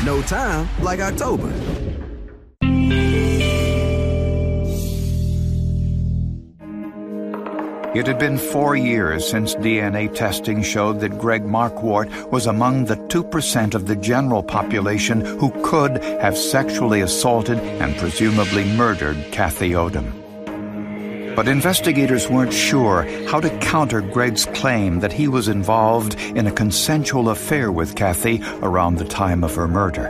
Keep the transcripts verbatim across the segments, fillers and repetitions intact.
No time like October. It had been four years since D N A testing showed that Greg Marquardt was among the two percent of the general population who could have sexually assaulted and presumably murdered Kathy Odom. But investigators weren't sure how to counter Greg's claim that he was involved in a consensual affair with Kathy around the time of her murder.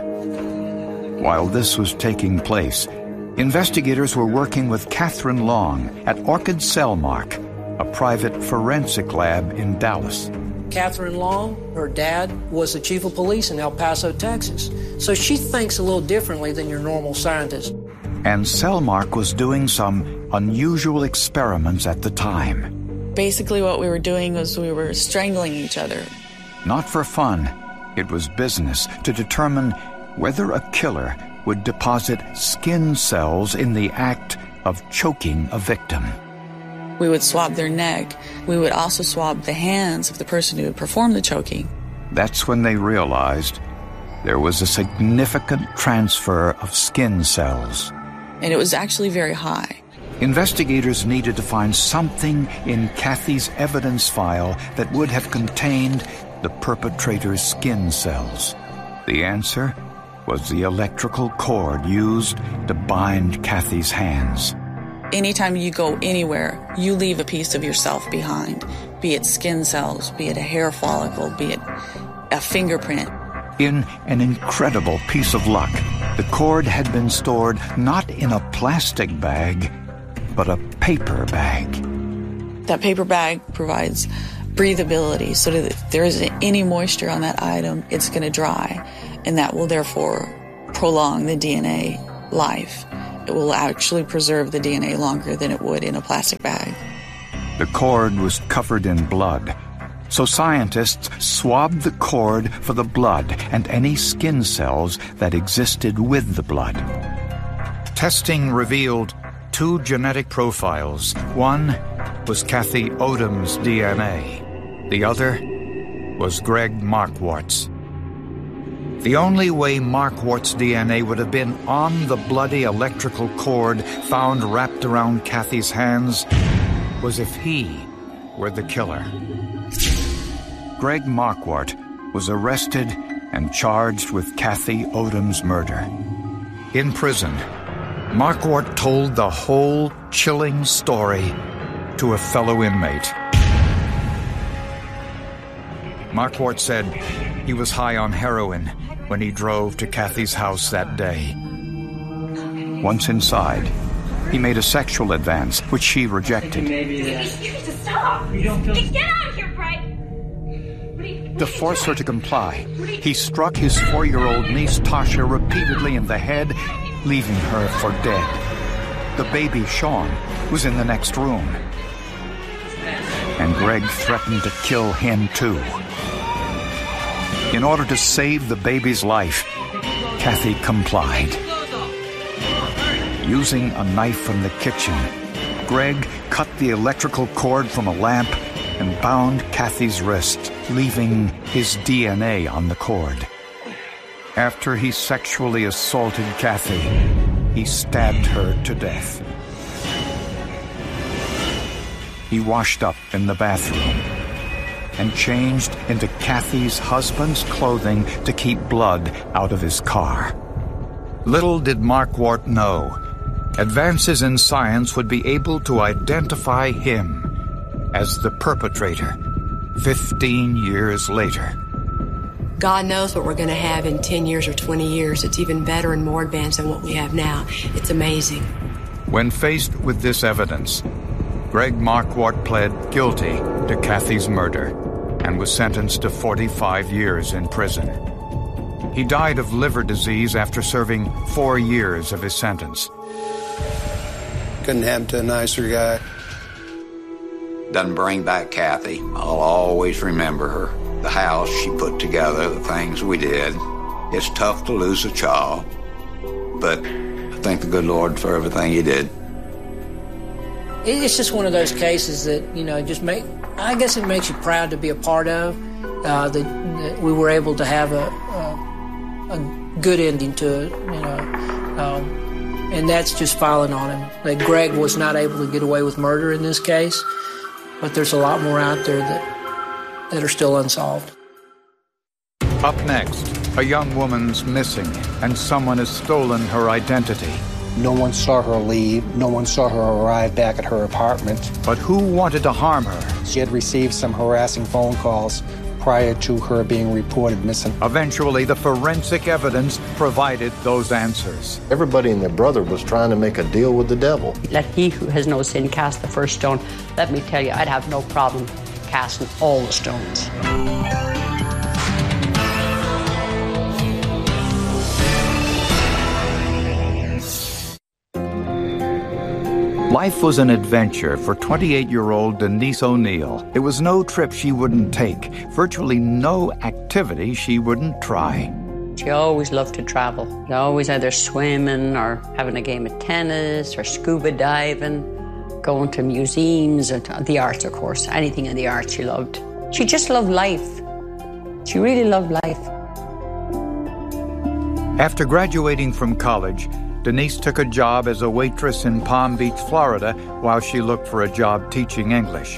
While this was taking place, investigators were working with Catherine Long at Orchid Cellmark, a private forensic lab in Dallas. Catherine Long, her dad, was the chief of police in El Paso, Texas. So she thinks a little differently than your normal scientist. And Cellmark was doing some unusual experiments at the time. Basically what we were doing was we were strangling each other. Not for fun. It was business to determine whether a killer would deposit skin cells in the act of choking a victim. We would swab their neck. We would also swab the hands of the person who had performed the choking. That's when they realized there was a significant transfer of skin cells. And it was actually very high. Investigators needed to find something in Kathy's evidence file that would have contained the perpetrator's skin cells. The answer was the electrical cord used to bind Kathy's hands. Anytime you go anywhere, you leave a piece of yourself behind, be it skin cells, be it a hair follicle, be it a fingerprint. In an incredible piece of luck, the cord had been stored not in a plastic bag, but a paper bag. That paper bag provides breathability so that if there isn't any moisture on that item, it's going to dry, and that will therefore prolong the D N A life. It will actually preserve the D N A longer than it would in a plastic bag. The cord was covered in blood, so scientists swabbed the cord for the blood and any skin cells that existed with the blood. Testing revealed two genetic profiles. One was Kathy Odom's D N A. The other was Greg Marquardt's. The only way Marquardt's D N A would have been on the bloody electrical cord found wrapped around Kathy's hands was if he were the killer. Greg Marquardt was arrested and charged with Kathy Odom's murder. In prison, Marquardt told the whole chilling story to a fellow inmate. Marquardt said he was high on heroin when he drove to Kathy's house that day. Once inside, he made a sexual advance, which she rejected. You need to stop! You don't feel... Get out of here, Greg! To force her to comply, he struck his four-year-old niece Tasha repeatedly in the head, leaving her for dead. The baby, Sean, was in the next room. And Greg threatened to kill him too. In order to save the baby's life, Kathy complied. Using a knife from the kitchen, Greg cut the electrical cord from a lamp and bound Kathy's wrist, leaving his D N A on the cord. After he sexually assaulted Kathy, he stabbed her to death. He washed up in the bathroom and changed into Kathy's husband's clothing to keep blood out of his car. Little did Marquardt know, advances in science would be able to identify him as the perpetrator fifteen years later. God knows what we're going to have in ten years or twenty years. It's even better and more advanced than what we have now. It's amazing. When faced with this evidence, Greg Marquardt pled guilty to Kathy's murder and was sentenced to forty-five years in prison. He died of liver disease after serving four years of his sentence. Couldn't happen to a nicer guy. Doesn't bring back Kathy. I'll always remember her. The house she put together, the things we did. It's tough to lose a child, but I thank the good Lord for everything he did. It's just one of those cases that, you know, just make, I guess it makes you proud to be a part of, uh, that, that we were able to have a, a a good ending to it, you know. Um, and that's just filing on him. That Greg was not able to get away with murder in this case, but there's a lot more out there that, that are still unsolved. Up next, a young woman's missing and someone has stolen her identity. No one saw her leave. No one saw her arrive back at her apartment. But who wanted to harm her? She had received some harassing phone calls prior to her being reported missing. Eventually, the forensic evidence provided those answers. Everybody and their brother was trying to make a deal with the devil. Let he who has no sin cast the first stone. Let me tell you, I'd have no problem casting all the stones. Life was an adventure for twenty-eight-year-old Denise O'Neil. It was no trip she wouldn't take, virtually no activity she wouldn't try. She always loved to travel. Always either swimming or having a game of tennis or scuba diving, going to museums, and the arts, of course. Anything in the arts she loved. She just loved life. She really loved life. After graduating from college, Denise took a job as a waitress in Palm Beach, Florida, while she looked for a job teaching English.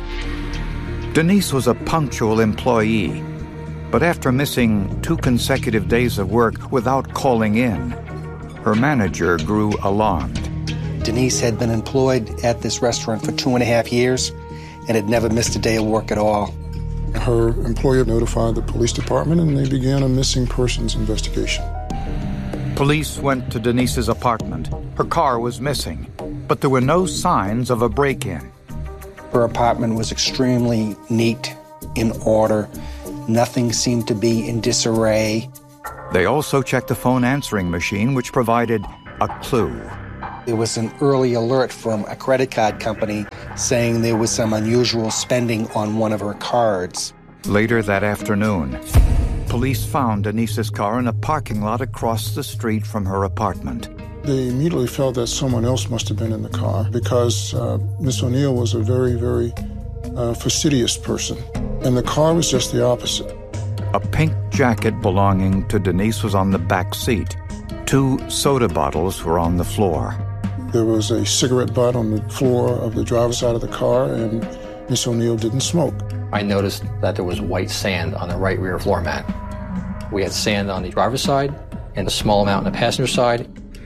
Denise was a punctual employee, but after missing two consecutive days of work without calling in, her manager grew alarmed. Denise had been employed at this restaurant for two and a half years and had never missed a day of work at all. Her employer notified the police department and they began a missing persons investigation. Police went to Denise's apartment. Her car was missing, but there were no signs of a break-in. Her apartment was extremely neat, in order. Nothing seemed to be in disarray. They also checked the phone answering machine, which provided a clue. There was an early alert from a credit card company saying there was some unusual spending on one of her cards. Later that afternoon, police found Denise's car in a parking lot across the street from her apartment. They immediately felt that someone else must have been in the car because uh, Miss O'Neil was a very, very uh, fastidious person. And the car was just the opposite. A pink jacket belonging to Denise was on the back seat. Two soda bottles were on the floor. There was a cigarette butt on the floor of the driver's side of the car, and Miss O'Neil didn't smoke. I noticed that there was white sand on the right rear floor mat. We had sand on the driver's side and a small amount on the passenger side.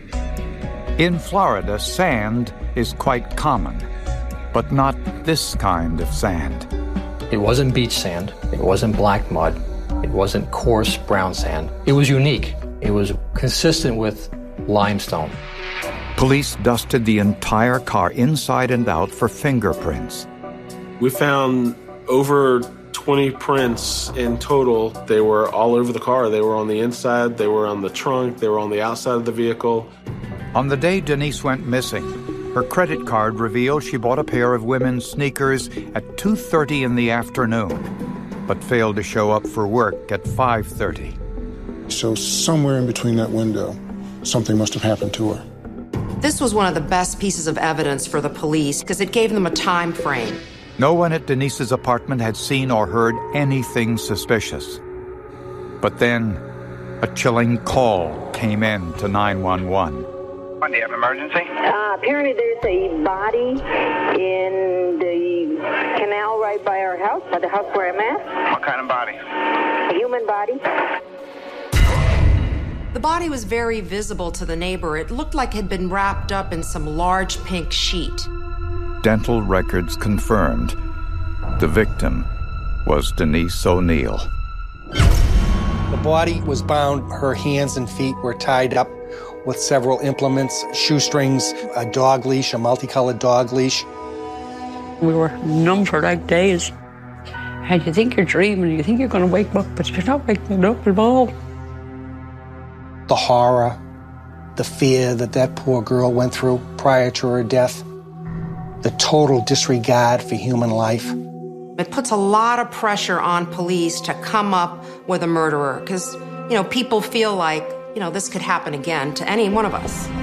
In Florida, sand is quite common, but not this kind of sand. It wasn't beach sand. It wasn't black mud. It wasn't coarse brown sand. It was unique. It was consistent with limestone. Police dusted the entire car inside and out for fingerprints. We found over twenty prints in total. They were all over the car. They were on the inside, they were on the trunk, they were on the outside of the vehicle. On the day Denise went missing, her credit card revealed she bought a pair of women's sneakers at two thirty in the afternoon, but failed to show up for work at five thirty. So somewhere in between that window, something must have happened to her. This was one of the best pieces of evidence for the police because it gave them a time frame. No one at Denise's apartment had seen or heard anything suspicious. But then, a chilling call came in to nine one one. Do you have an emergency? Uh, apparently there's a body in the canal right by our house, by the house where I'm at. What kind of body? A human body. The body was very visible to the neighbor. It looked like it had been wrapped up in some large pink sheet. Dental records confirmed the victim was Denise O'Neil. The body was bound. Her hands and feet were tied up with several implements, shoestrings, a dog leash, a multicolored dog leash. We were numb for like days. And you think you're dreaming, you think you're going to wake up, but you're not waking up at all. The horror, the fear that that poor girl went through prior to her death, the total disregard for human life. It puts a lot of pressure on police to come up with a murderer because, you know, people feel like, you know, this could happen again to any one of us.